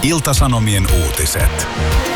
Ilta-Sanomien uutiset.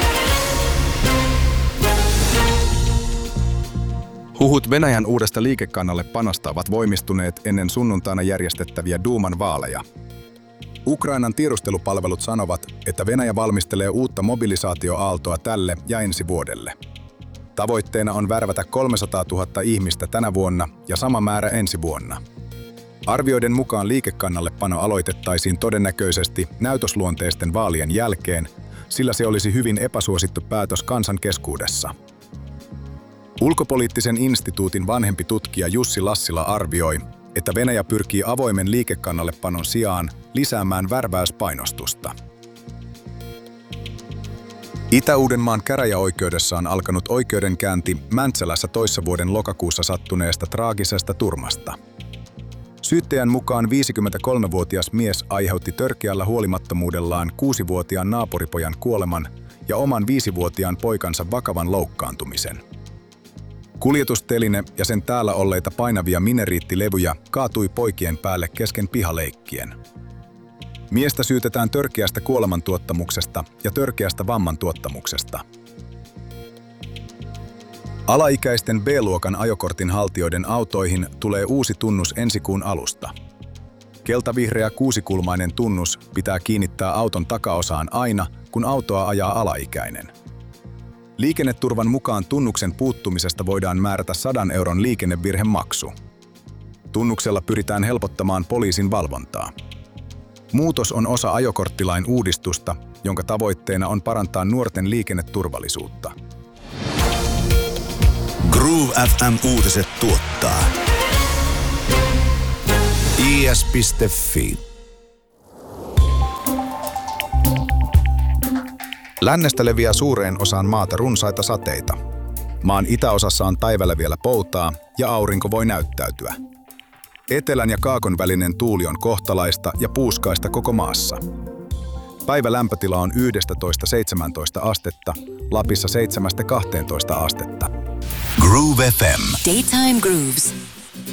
Huhut Venäjän uudesta liikekannallepanosta ovat voimistuneet ennen sunnuntaina järjestettäviä Duuman vaaleja. Ukrainan tiedustelupalvelut sanovat, että Venäjä valmistelee uutta mobilisaatioaaltoa tälle ja ensi vuodelle. Tavoitteena on värvätä 300 000 ihmistä tänä vuonna ja sama määrä ensi vuonna. Arvioiden mukaan liikekannallepano aloitettaisiin todennäköisesti näytösluonteisten vaalien jälkeen, sillä se olisi hyvin epäsuosittu päätös kansan keskuudessa. Ulkopoliittisen instituutin vanhempi tutkija Jussi Lassila arvioi, että Venäjä pyrkii avoimen liikekannallepanon sijaan lisäämään värväyspainostusta. Itä-Uudenmaan käräjäoikeudessa on alkanut oikeudenkäynti Mäntsälässä toissa vuoden lokakuussa sattuneesta traagisesta turmasta. Syyttäjän mukaan 53-vuotias mies aiheutti törkeällä huolimattomuudellaan 6-vuotiaan naapuripojan kuoleman ja oman 5-vuotiaan poikansa vakavan loukkaantumisen. Kuljetusteline ja sen täällä olleita painavia mineriittilevyjä kaatui poikien päälle kesken pihaleikkien. Miestä syytetään törkeästä kuolemantuottamuksesta ja törkeästä vammantuottamuksesta. Alaikäisten B-luokan ajokortin haltijoiden autoihin tulee uusi tunnus ensi kuun alusta. Keltavihreä kuusikulmainen tunnus pitää kiinnittää auton takaosaan aina, kun autoa ajaa alaikäinen. Liikenneturvan mukaan tunnuksen puuttumisesta voidaan määrätä 100 euron liikennevirhemaksu. Tunnuksella pyritään helpottamaan poliisin valvontaa. Muutos on osa ajokorttilain uudistusta, jonka tavoitteena on parantaa nuorten liikenneturvallisuutta. Groove FM-uutiset tuottaa is.fi. Lännestä leviää suureen osaan maata runsaita sateita. Maan itäosassa on päivällä vielä poutaa ja aurinko voi näyttäytyä. Etelän ja kaakon välinen tuuli on kohtalaista ja puuskaista koko maassa. Päivä lämpötila on 11–17 astetta, Lapissa 7–12 astetta. Groove FM. Daytime Grooves.